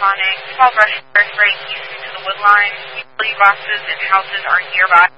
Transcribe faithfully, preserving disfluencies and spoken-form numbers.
responding. Small brush fire spraying east to the wood line. Utility boxes and houses are nearby.